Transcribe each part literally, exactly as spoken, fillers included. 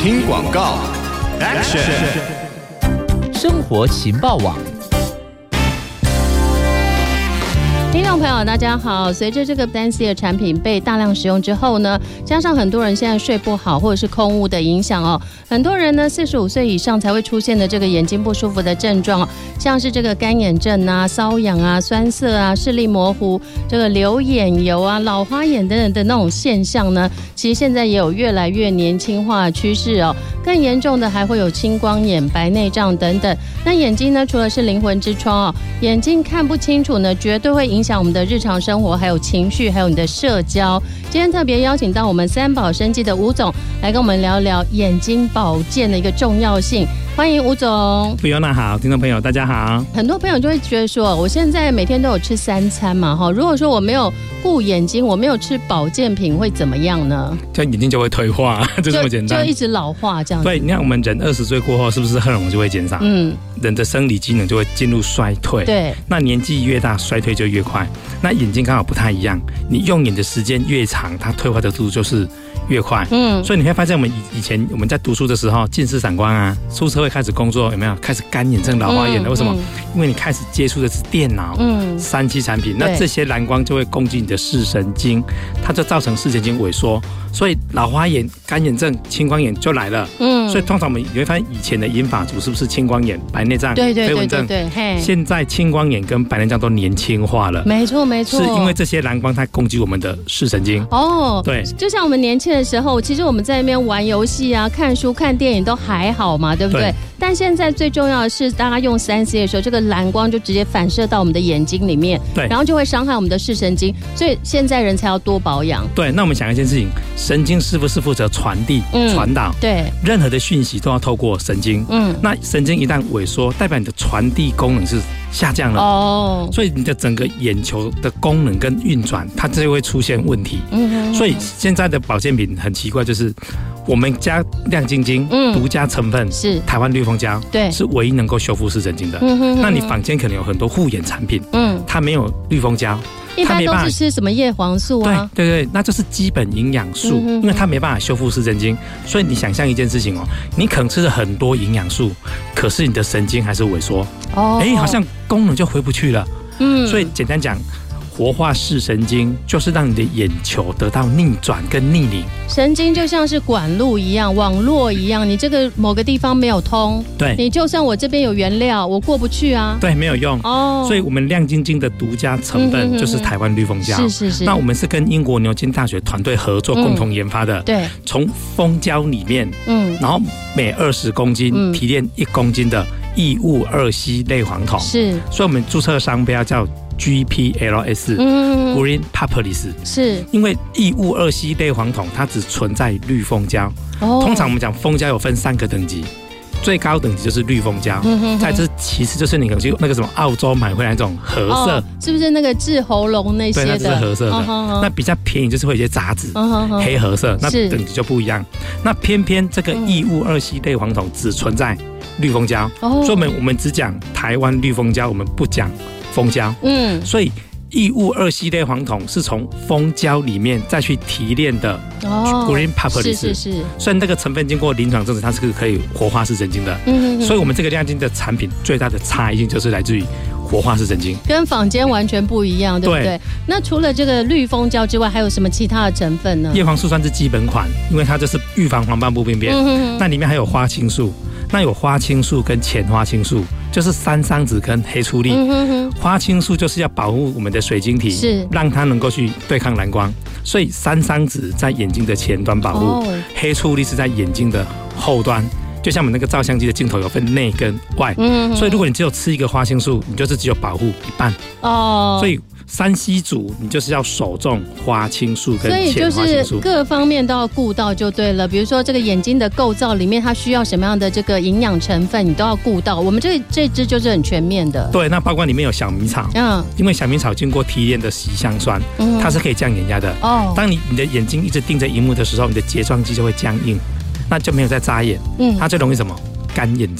听广告 ，Action！ 生活情报网。 听众朋友大家好，随着这个三 C 的产品被大量使用之后呢，加上很多人现在睡不好或者是空污的影响哦，很多人呢四十五岁以上才会出现的这个眼睛不舒服的症状哦，像是这个干眼症啊、瘙痒啊、酸涩啊、视力模糊、这个流眼油啊、老花眼等等的那种现象呢，其实现在也有越来越年轻化的趋势哦。更严重的还会有青光眼、白内障等等。那眼睛呢，除了是灵魂之窗哦，眼睛看不清楚呢，绝对会影响我们的日常生活，还有情绪，还有你的社交。今天特别邀请到我们三宝生技的吴总来跟我们聊聊眼睛保健的一个重要性。欢迎吴总。 菲欧娜好，听众朋友大家好。 很多朋友就会觉得说，我现在每天都有吃三餐嘛，哈，如果说我没有顾眼睛，我没有吃保健品，会怎么样呢？ 这样眼睛就会退化，就这么简单， 就一直老化这样子。 对，你看我们人二十岁过后，是不是荷尔蒙就会减少？嗯，人的生理机能就会进入衰退。 对， 那年纪越大，衰退就越快。那眼睛刚好不太一样，你用眼的时间越长，它退化的速度就是越快。嗯，所以你会发现，我们以以前我们在读书的时候，近视散光啊，出社会开始工作，有没有开始干眼症、老花眼了？为什么？因为你开始接触的是电脑、嗯、三 C 产品，那这些蓝光就会攻击你的视神经，它就造成视神经萎缩，所以老花眼、干眼症、青光眼就来了。嗯，所以通常我们你会发现，以前的银发族是不是青光眼、白内障、 对对飞蚊症？ 对对对， 现在青光眼跟白内障都年轻化了。 没错没错， 是因为这些蓝光它攻击我们的视神经。 哦， 对， 就像我们年轻的时候，其实我们在那边玩游戏啊、看书、看电影都还好嘛，对不对？对，但现在最重要的是，大家用三 C 的时候，这个蓝光就直接反射到我们的眼睛里面，对，然后就会伤害我们的视神经，所以现在人才要多保养。对， 那我们想一件事情，神经是不是负责传递、传导？ 对， 任何的讯息都要透过神经。嗯，那神经一旦萎缩，代表你的传递功能是下降了。哦，所以你的整个眼球的功能跟运转，它就会出现问题。嗯，所以现在的保健品很奇怪，就是我们家亮晶晶独家成分是台湾绿蜂胶，对，是唯一能够修复视神经的。嗯哼哼，那你坊间可能有很多护眼产品，嗯，它没有绿蜂胶。 一般都是吃什么叶黄素啊？ 对对对，那就是基本营养素，嗯、因为它没办法修复视神经，所以你想象一件事情哦，你可能吃了很多营养素，可是你的神经还是萎缩，哦，哎，好像功能就回不去了。嗯，所以简单讲，活化视神经就是让你的眼球得到逆转跟逆龄。 神经就像是管路一样，网络一样，你这个某个地方没有通，对，你就算我这边有原料，我过不去啊， 对，没有用哦。所以我们亮晶晶的独家成分就是台湾绿蜂胶，是是是。那我们是跟英国牛津大学团队合作，共同研发的，嗯、对，从蜂胶里面，嗯，然后每二十公斤、嗯、提炼一公斤的异戊二烯类黄酮，是，所以我们注册商标叫G P L S、嗯、Green Propolis， 是因为异戊二烯类黄酮它只存在绿蜂胶、哦、通常我们讲蜂胶有分三个等级，最高等级就是绿蜂胶，嗯、哼哼再这其次就是你可能去那个什么澳洲买回来那种褐色、哦、 是不是那个治喉咙那些的？ 对，那是褐色的、哦哦哦、那比较便宜就是会有一些杂质、哦哦哦、黑褐色，那等级就不一样。那偏偏这个异戊二烯类黄酮只存在绿蜂胶、哦、所以我们我们只讲台湾绿蜂胶，我们不讲蜂胶，嗯，所以异戊二烯类黄酮是从蜂胶里面再去提炼的 Green Propolis， 是是是，所以这个成分经过临床证实，它是可以活化视神经的。嗯，所以我们这个亮晶的产品最大的差异性就是来自于活化视神经， 跟坊间完全不一样，对不对？对，那除了这个绿蜂胶之外，还有什么其他的成分呢？ 叶黄素算是基本款，因为它就是预防黄斑部病变。嗯，那里面还有花青素。那有花青素跟前花青素，就是三桑子跟黑醋栗。嗯、哼哼花青素就是要保护我们的水晶体，是让它能够去对抗蓝光，所以三桑子在眼睛的前端保护，哦、黑醋栗是在眼睛的后端。就像我们那个照相机的镜头有分内跟外，嗯、所以如果你只有吃一个花青素，你就是只有保护一半哦。所以三 C 组你就是要首重花青素跟前花青素， 所以就是各方面都要顾到就对了。比如说这个眼睛的构造里面，它需要什么样的这个营养成分，你都要顾到。我们这这支就是很全面的。 对，那包括里面有小米草，嗯，因为小米草经过提炼的硒香酸，嗯，它是可以降眼压的。哦，当你你的眼睛一直盯着荧幕的时候，你的睫状肌就会僵硬。那就没有在眨眼，嗯，它最容易什么干眼症。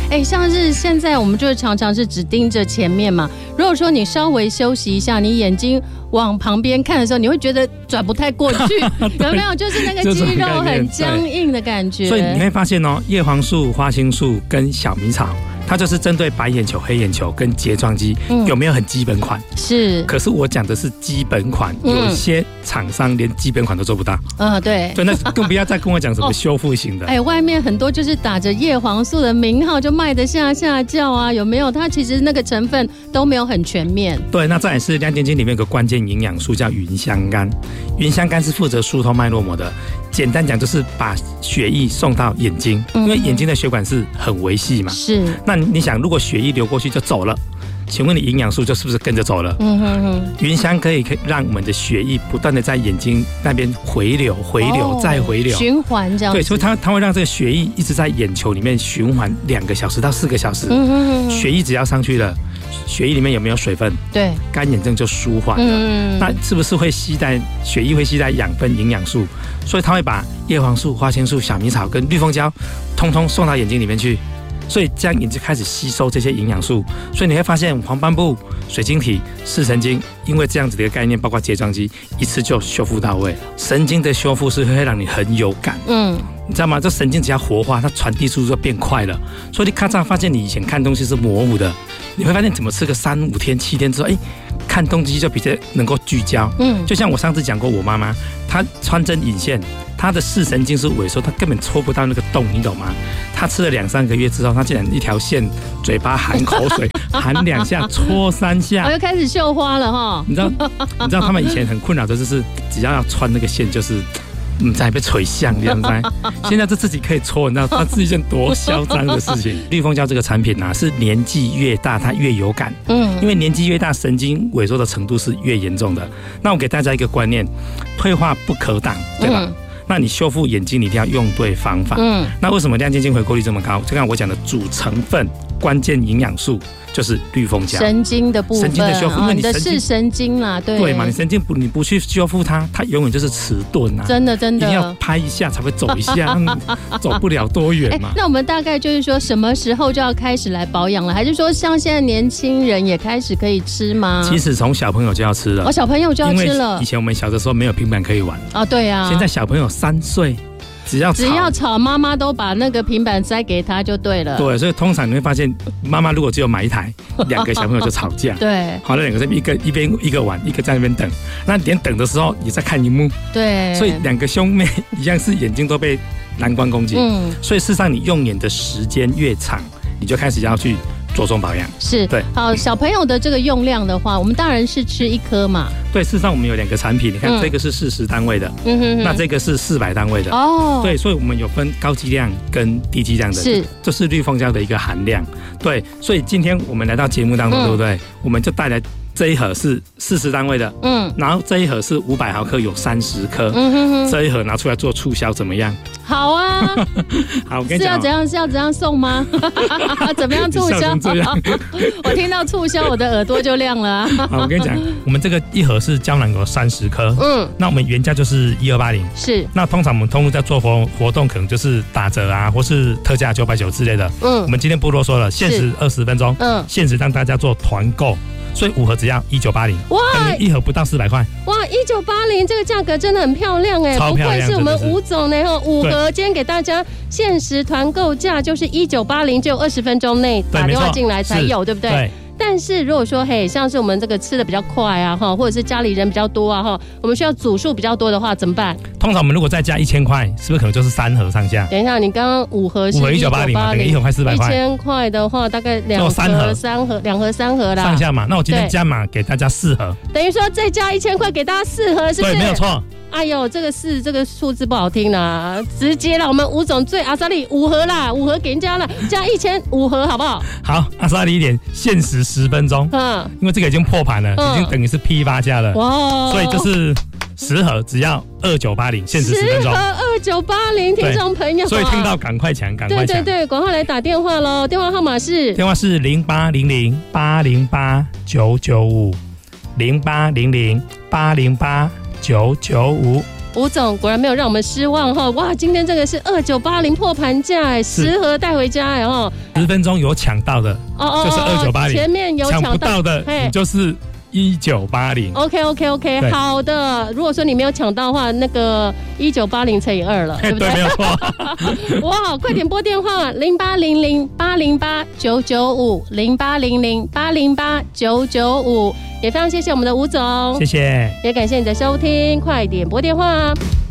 哎，像是现在我们就是常常是只盯着前面嘛。如果说你稍微休息一下，你眼睛往旁边看的时候，你会觉得转不太过去，有没有？就是那个肌肉很僵硬的感觉。 所以你会发现哦，叶黄素、花青素跟小米草。它就是针对白眼球、黑眼球跟睫状肌、嗯、有没有很基本款？ 是。 可是我讲的是基本款，嗯、有些厂商连基本款都做不到。 嗯，对。 对，那更不要再跟我讲什么修复型的。 哎、哦，外面很多就是打着叶黄素的名号就卖得下下叫啊，有没有？它其实那个成分都没有很全面。 对，那再来是亮晶晶里面有个关键营养素叫芸香苷，芸香苷是负责疏通脉络膜的。简单讲就是把血液送到眼睛，因为眼睛的血管是很微细嘛。 是。 那你想，如果血液流过去就走了，请问你营养素就是不是跟着走了？嗯哼哼。芸香可以让我们的血液不断的在眼睛那边回流、回流、哦、再回流， 循环这样子。 对，所以它它会让这个血液一直在眼球里面循环两个小时到四个小时。嗯哼哼。血液只要上去了，血液里面有没有水分？ 对， 干眼症就舒缓了。嗯，那是不是会携带血液会携带养分、营养素？所以它会把叶黄素、花青素、小米草跟绿蜂胶，通通送到眼睛里面去。所以这样眼睛开始吸收这些营养素，所以你会发现黄斑部、水晶体、视神经，因为这样子的一个概念，包括睫状肌，一次就修复到位。神经的修复是会让你很有感，嗯，你知道吗？这神经只要活化，它传递速度就变快了。所以你咔嚓发现你以前看东西是模糊的，你会发现怎么吃个三五天、七天之后，哎，看东西就比较能够聚焦。嗯，就像我上次讲过，我妈妈她穿针引线。他的视神经是萎缩，他根本戳不到那个洞，你懂吗？他吃了两三个月之后，他竟然一条线，嘴巴含口水，含两下，戳三下， 我又开始绣花了哈。 你知道，你知道他们以前很困扰的就是，只要要穿那个线，就是嗯，在被垂像这样子。现在这自己可以戳，你知道，它是一件多嚣张的事情。绿蜂胶这个产品啊，是年纪越大它越有感，嗯，因为年纪越大，神经萎缩的程度是越严重的。那我给大家一个观念，退化不可挡，对吧？嗯，那你修复眼睛，你一定要用对方法。嗯，那为什么亮晶晶回购率这么高？就像我讲的主成分、关键营养素就是绿蜂胶， 神经的部分， 神经的修复，因为你的视神经啦，对对嘛，你神经不你不去修复它，它永远就是迟钝啊， 真的真的， 一定要拍一下才会走一下，走不了多远嘛。 那我们大概就是说什么时候就要开始来保养了？还是说像现在年轻人也开始可以吃吗？ 其实从小朋友就要吃了， 哦，小朋友就要吃了。 以前我们小的时候没有平板可以玩哦，对啊， 现在小朋友三岁。只要只要吵，妈妈都把那个平板塞给他就对了。 对，所以通常你会发现，妈妈如果只有买一台，两个小朋友就吵架。 对， 好了，两个在一个一边一个玩，一个在那边等。那连等的时候也在看荧幕。 对， 所以两个兄妹一样是眼睛都被蓝光攻击。嗯，所以事实上你用眼的时间越长，你就开始要去着重保养。 是，对。好，小朋友的这个用量的话，我们大人是吃一颗嘛？对， 事实上我们有两个产品，你看、嗯、这个是四十单位的，嗯哼哼，那这个是四百单位的。哦，对，所以我们有分高剂量跟低剂量的，是，这是绿蜂胶的一个含量。对，所以今天我们来到节目当中，嗯、对不对？我们就带来。这一盒是四十单位的，嗯，然后这一盒是五百毫克，有三十颗，嗯哼哼，这一盒拿出来做促销怎么样？ 好啊， 好，我跟你讲，是要怎样是要怎样送吗？怎么样促销？ 这样我听到促销，我的耳朵就亮了、啊。 好，我跟你讲，我们这个一盒是胶囊有三十颗，嗯，那我们原价就是一二八零， 是， 那通常我们通路在做活活动，可能就是打折啊，或是特价九百九之类的，嗯，我们今天不啰嗦了，限时二十分钟，嗯，限时让大家做团购。所以五盒只要一九八零，哇，一盒不到四百块， 哇，一九八零这个价格真的很漂亮哎， 超漂亮， 不愧是我们吴总呢哈，五盒今天给大家限时团购价就是一九八零，只有二十分钟内打电话进来才有，对不对？对。但是如果说嘿，像是我们这个吃的比较快啊哈，或者是家里人比较多啊哈，我们需要组数比较多的话怎么办？ 通常我们如果再加一千块，是不是可能就是三盒上下？ 等一下，你刚刚五盒是一九八零， 一盒快四百块， 一千块的话大概两盒三盒，两盒三盒啦， 上下嘛。那我今天加码给大家四盒， 等于说再加一千块给大家四盒，是不是？ 对，没有错。 哎呦，这个是这个数字不好听啦，直接啦，我们吴总最阿萨利五盒啦，五盒给人家了，加一千五盒好不好？ 好，阿萨利一点，限时十分钟，嗯，因为这个已经破盘了，嗯、已经等于是批发价了，哇，所以就是十盒只要二九八零，限时十分钟， 十盒二九八零，听众朋友， 所以听到赶快抢，赶快抢， 对对对，赶快来打电话喽，电话号码是电话是零八零零八零八九九五，零八零零八零八九九五。 吴总果然没有让我们失望哈！哇，今天这个是二九八零破盘价哎，十盒带回家哎哈！ 十分钟有抢到的，哦哦就是二九八零； 前面有抢不到的，你就是一九八零。 OK OK OK， 好的。如果说你没有抢到的话，那个一九八零乘以二了，对不对？ 对，没有错。 哇，快点拨电话零八零零八零八九九五零八零零八零八九九五，也非常谢谢我们的吴总， 谢谢， 也感谢你的收听，快点拨电话。